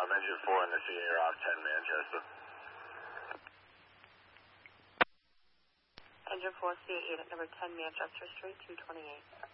engine 4 in the Sierra off 10 Manchester. Engine 4, CA8 at number 10 Manchester Street, 228.